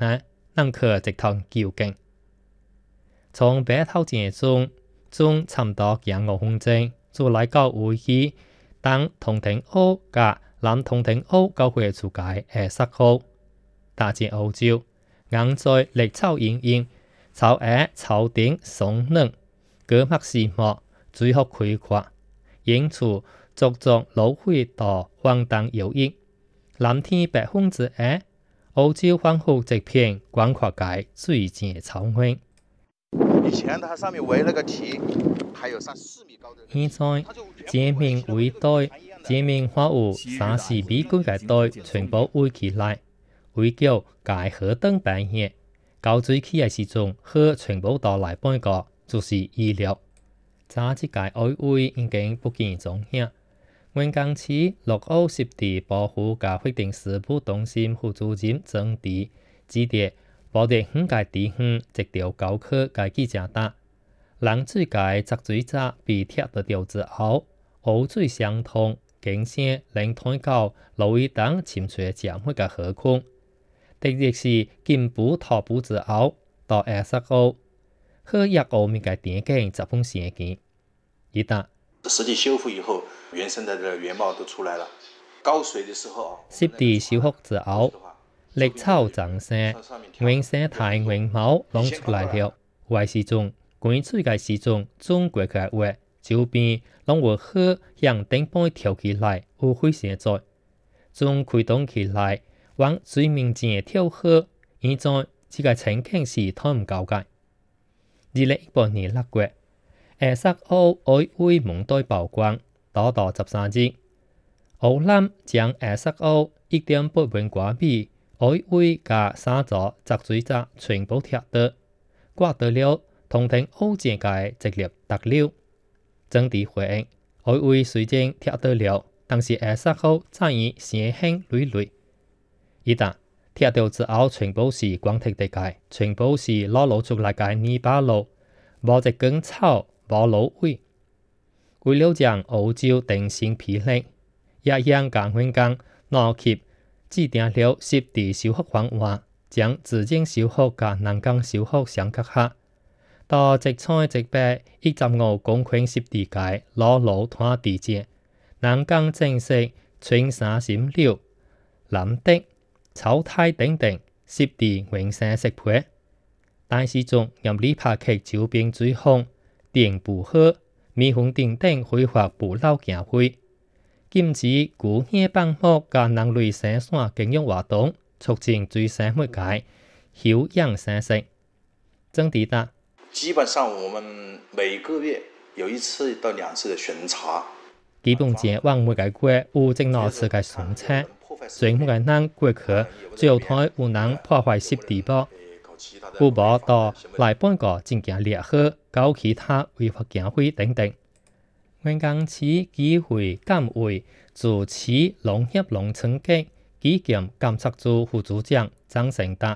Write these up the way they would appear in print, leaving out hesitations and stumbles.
呢，能可直通究竟。從北頭前中差唔多行5分鐘，就來到會議，當同庭屋甲南同庭屋交會出界10號，大戰歐洲，硬在綠草茵茵，草草頂松軟，葛麥絲膜，水學開闊，因此足足蘆葦到荒蕩搖曳，藍天白風之下，歐洲仿佛一片廣闊嘅水間草原。 以前它上面圍那個堤，還有上4米高的。 現在這面圍堆，這面花有30米高嘅堆，全部圍起來，圍叫界河燈扮演。到最起嘅時陣，河全部到來半個，就是意料。早一屆奧會已經不見蹤影。原港市陸澳濕地保護及法定事務中心副主任曾迪指出，保地5屆地方直條高科嘅記者答，冷水界集水閘被踢到掉之後，污水相通，經線令推到蘆葦等潛水潛水嘅河況。特別是進步拓補之後，到20號，河入澳面嘅電徑集風升級。一答， 實際修復以後，原生態的原貌都出來了。高水的時候， 濕地修復之後，綠草長生，原生態原貌攏出來了。有時陣，灌水嘅時陣，中過去嘅話，周邊攏有河向頂部跳起來，有危險在。中驅動起來，往水面前跳河，現在這個情景是睇唔到嘅。2018年6月，20號奧會門對曝光，到13日，奧南將20號1.8萬瓜米奧會加3座集水閘全部踢倒，刮到了同庭歐建嘅直立特溜。曾地回應，奧會雖然踢倒了，但是20號仍然鮮香累累。一旦踢掉之後，全部是光禿地界，全部是露出來嘅泥巴路，無一根草，無蘆葦。為了將歐洲定性批力，也讓港員工拿起制定了濕地修復方案，將自然修復和人工修復相結合。到直採直白1.5公頃濕地界老路拖地界，人工正式青山深柳、藍地、草太等等濕地原生適配。但是中任理拍劇招兵追風，電捕鶴、蜜蜂等等非法捕撈行為，禁止孤野放牧和人類生產經營活動，促進水生物界休養生息。曾地達， 基本上我們每個月有1次到2次的巡查。 基本上往每個月有正多次嘅巡查，全部嘅人過去最後台有人破壞濕地啵，有無到來半個進行掠河、搞其他違法行為等等。原港市機會監委主持農業農村局基金監察組副組長張成達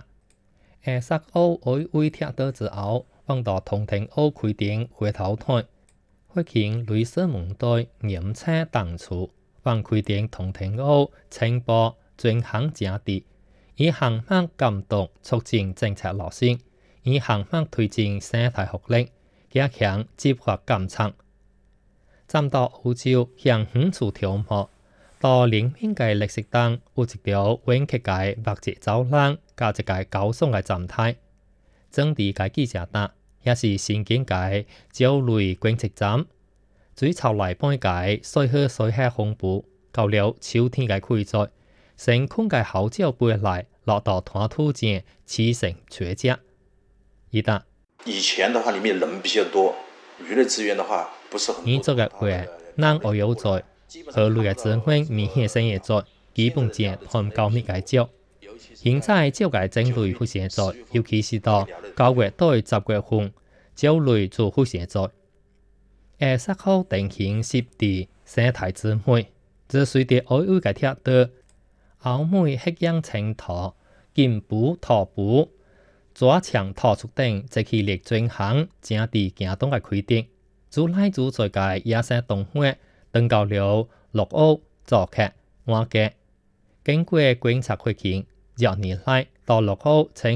，20號奧會踢倒之後，放到同庭屋規定回頭台，發現綠色門對嚴車當處，還規定同庭屋清波專項正地，以行மக்க監督促進政策落實，以行மக்க推進生態福利，加強執法監察。站到歐洲向遠處眺望，到另面嘅綠色燈有一條彎曲嘅墨跡走廊，加一個高聳嘅站台。整地嘅記者答，也是新建嘅鳥類觀測站。水槽內半界水河水下風暴，到了秋天嘅季節，成空嘅候鳥飛來，落到灘土間，起成絕跡。一答， 以前的話，裡面人比較多，魚類資源的話不是很多。 現在嘅話，人偶有在，河類嘅資源明顯生也在，基本上看高密嘅少。現在少嘅種類出現在，尤其是到9月到10月份，鳥類就出現在。20號定型濕地生態之美，這隨着奧會嘅踢倒，歐美黑氧青土、金捕、土捕、抓牆土出等一系列專項正地行動嘅規定，主來自在嘅野生動物登到了陸澳、竹客、碗家，經過觀察發現，10年來到陸澳